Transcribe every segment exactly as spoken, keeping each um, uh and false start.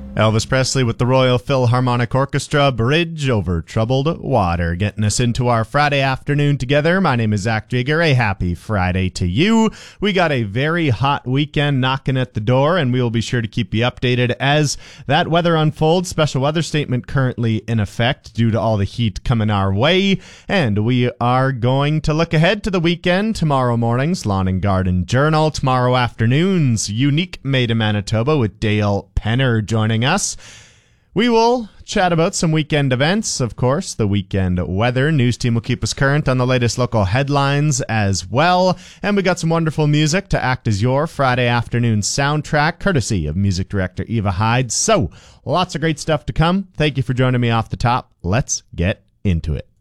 Elvis Presley with the Royal Philharmonic Orchestra, Bridge Over Troubled Water, getting us into our Friday afternoon together. My name is Zach Jagger. A happy Friday to you. We got a very hot weekend knocking at the door, and we will be sure to keep you updated as that weather unfolds. Special weather statement currently in effect due to all the heat coming our way, and we are going to look ahead to the weekend. Tomorrow morning's Lawn and Garden Journal. Tomorrow afternoon's Unique Made in Manitoba with Dale Penner joining us. We will chat about some weekend events, of course, the weekend weather. News team will keep us current on the latest local headlines as well. And we got some wonderful music to act as your Friday afternoon soundtrack, courtesy of music director Eva Hyde. So, lots of great stuff to come. Thank you for joining me off the top. Let's get into it.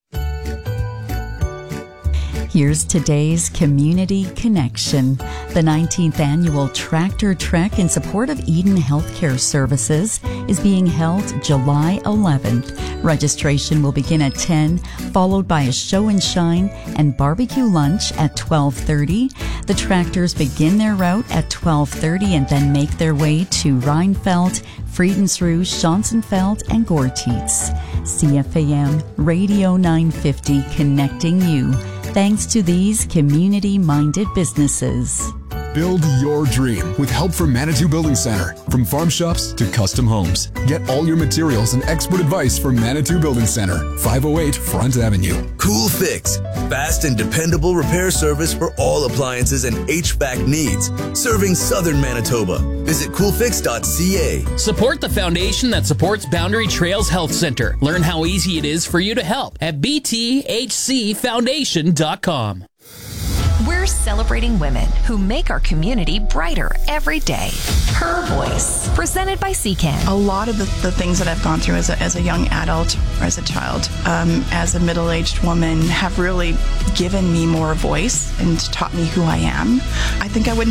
Here's today's Community Connection. The nineteenth annual Tractor Trek in support of Eden Healthcare Services is being held July eleventh. Registration will begin at ten, followed by a show and shine and barbecue lunch at twelve thirty. The tractors begin their route at twelve thirty and then make their way to Rheinfeld, Friedensrue, Schonzenfeld, and Gortitz. C F A M Radio nine fifty, connecting you. Thanks to these community-minded businesses. Build your dream with help from Manitou Building Center. From farm shops to custom homes. Get all your materials and expert advice from Manitou Building Center, five oh eight Front Avenue. Cool Fix. Fast and dependable repair service for all appliances and H V A C needs. Serving Southern Manitoba. Visit cool fix dot c a. Support the foundation that supports Boundary Trails Health Center. Learn how easy it is for you to help at b t h c foundation dot com. We're celebrating women who make our community brighter every day. Her Voice, presented by C C A N. A lot of the, the things that I've gone through as a, as a young adult or as a child, um, as a middle-aged woman, have really given me more voice and taught me who I am. I think I would